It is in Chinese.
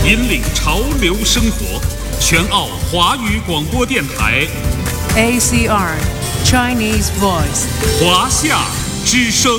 引领潮流生活，全澳华语广播电台 ACR Chinese Voice 华夏之声。